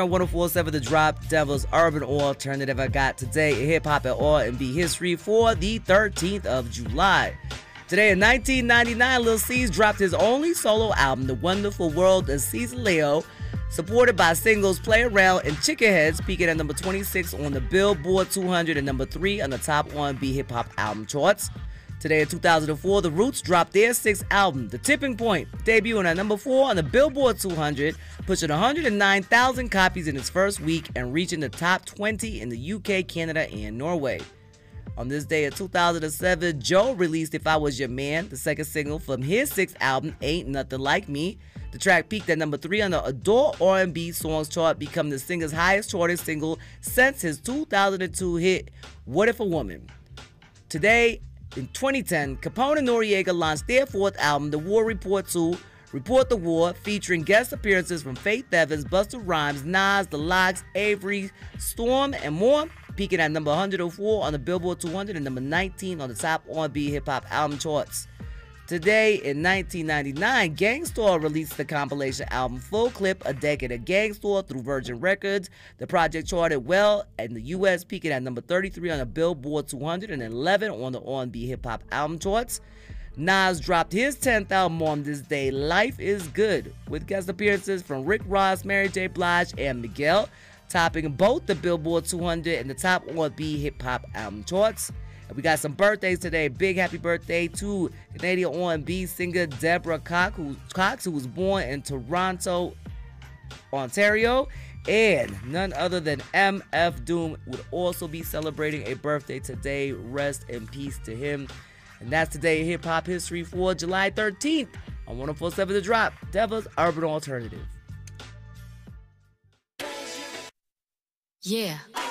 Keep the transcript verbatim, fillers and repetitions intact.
On one oh four point seven The Drop, Devil's Urban Alternative. I got today in hip-hop and R and B history for the thirteenth of July. Today in nineteen ninety-nine, Lil Cease dropped his only solo album, The Wonderful World of Cecilio, supported by singles Play Around and Chicken Heads, peaking at number twenty-six on the Billboard two hundred and number three on the top R and B hip-hop album charts. Today in two thousand four, The Roots dropped their sixth album, The Tipping Point, debuting at number four on the Billboard two hundred, pushing one hundred nine thousand copies in its first week and reaching the top twenty in the U K, Canada, and Norway. On this day in two thousand seven, Joe released If I Was Your Man, the second single from his sixth album, Ain't Nothing Like Me. The track peaked at number three on the Adore R and B Songs chart, becoming the singer's highest charted single since his two thousand two hit, What If a Woman. Today, in twenty ten, Capone and Noreaga launched their fourth album, The War Report two, Report the War, featuring guest appearances from Faith Evans, Busta Rhymes, Nas, The Lox, Avery, Storm, and more, peaking at number one hundred four on the Billboard two hundred and number nineteen on the top R and B hip-hop album charts. Today, in nineteen ninety-nine, Gang Starr released the compilation album Full Clip, A Decade of Gang Starr through Virgin Records. The project charted well in the U S, peaking at number thirty-three on the Billboard two hundred and eleven on the R and B hip-hop album charts. Nas dropped his tenth album on this day, Life is Good, with guest appearances from Rick Ross, Mary J. Blige, and Miguel, topping both the Billboard two hundred and the top R and B hip-hop album charts. And we got some birthdays today. Big happy birthday to Canadian R and B singer Deborah Cox, who, Cox, who was born in Toronto, Ontario. And none other than M F Doom would also be celebrating a birthday today. Rest in peace to him. And that's today in hip-hop history for July thirteenth on one oh four point seven The Drop, Devil's Urban Alternative. Yeah.